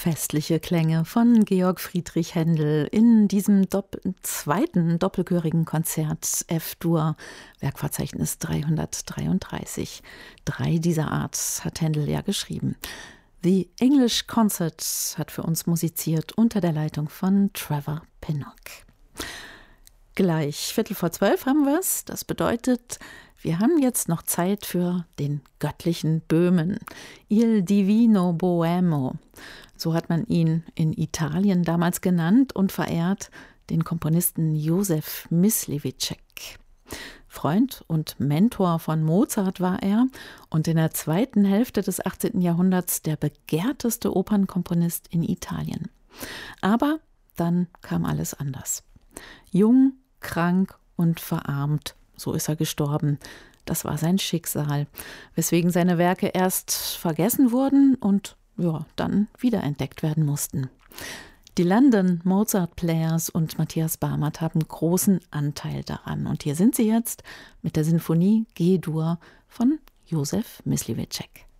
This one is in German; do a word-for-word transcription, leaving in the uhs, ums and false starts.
Festliche Klänge von Georg Friedrich Händel in diesem Dopp- zweiten doppelchörigen Konzert F-Dur, Werkverzeichnis dreihundertdreiunddreißig. Drei dieser Art hat Händel ja geschrieben. The English Concert hat für uns musiziert unter der Leitung von Trevor Pinnock. Gleich Viertel vor zwölf haben wir es. Das bedeutet, wir haben jetzt noch Zeit für den göttlichen Böhmen. Il Divino Boemo. So hat man ihn in Italien damals genannt und verehrt, den Komponisten Józef Mysliveček. Freund und Mentor von Mozart war er und in der zweiten Hälfte des achtzehnten Jahrhunderts der begehrteste Opernkomponist in Italien. Aber dann kam alles anders. Jung, krank und verarmt, so ist er gestorben. Das war sein Schicksal, weswegen seine Werke erst vergessen wurden und ja, dann wiederentdeckt werden mussten. Die London Mozart Players und Matthias Barmert haben großen Anteil daran. Und hier sind sie jetzt mit der Sinfonie G-Dur von Józef Mysliveček.